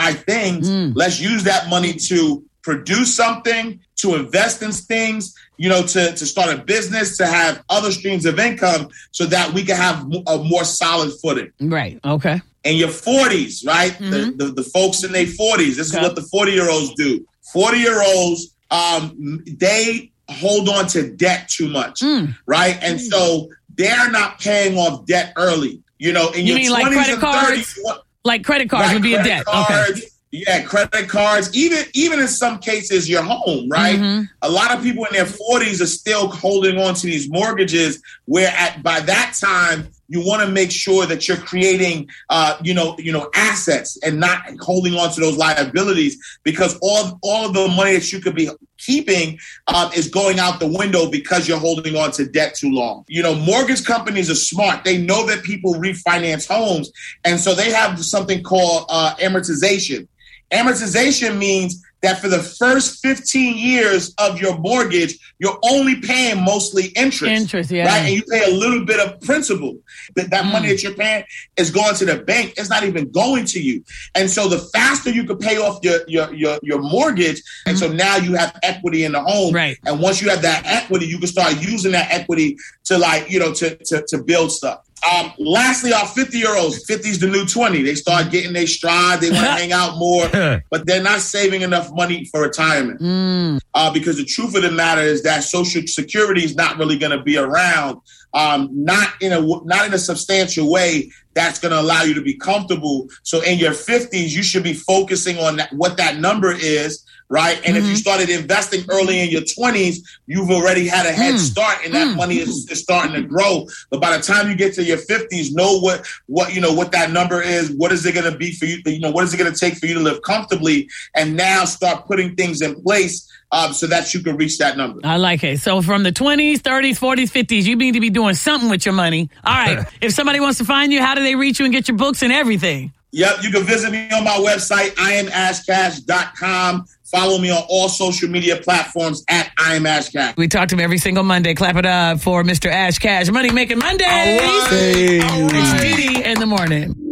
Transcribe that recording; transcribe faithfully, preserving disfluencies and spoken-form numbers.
type things. Mm. Let's use that money to produce something, to invest in things, you know, to, to start a business, to have other streams of income so that we can have a more solid footing. Right. Okay. In your forties, right? Mm-hmm. The, the, the folks in their forties, this okay. is what the forty-year-olds do. forty-year-olds, um, they hold on to debt too much, mm. right? And mm. so they're not paying off debt early. You know, in you your mean twenties like credit and cards? thirties, what, like credit cards right, would be a debt. Cards, okay. Yeah, credit cards, even even in some cases, your home, right? Mm-hmm. A lot of people in their forties are still holding on to these mortgages where at by that time, you want to make sure that you're creating, uh, you know, you know, assets and not holding on to those liabilities, because all, all of the money that you could be keeping um, is going out the window because you're holding on to debt too long. You know, mortgage companies are smart. They know that people refinance homes. And so they have something called uh, amortization. Amortization means that for the first fifteen years of your mortgage, you're only paying mostly interest. Interest, yeah. Right? And you pay a little bit of principal. That, that mm. money that you're paying is going to the bank. It's not even going to you. And so the faster you can pay off your your your, your mortgage, mm. and so now you have equity in the home. Right. And once you have that equity, you can start using that equity to like, you know, to to, to build stuff. Um, lastly, our fifty-year-olds, fifty is the new twenty. They start getting their stride. They want to hang out more, but they're not saving enough money for retirement. Mm. Uh, because the truth of the matter is that Social Security is not really going to be around, um, not in a not in a substantial way that's going to allow you to be comfortable. So in your fifties, you should be focusing on that, what that number is. Right. And mm-hmm. if you started investing early in your twenties, you've already had a head mm. start and that mm. money is, is starting to grow. But by the time you get to your fifties, know what, what, you know, what that number is. What is it going to be for you? You know, what is it going to take for you to live comfortably? And now start putting things in place um, so that you can reach that number. I like it. So from the twenties, thirties, forties, fifties, you need to be doing something with your money. All right. If somebody wants to find you, how do they reach you and get your books and everything? Yep. You can visit me on my website, I am ash cash dot com. Follow me on all social media platforms at I am Ash Cash. We talk to him every single Monday. Clap it up for Mister Ash Cash. Money Making Mondays. All right. It's Didi in the morning.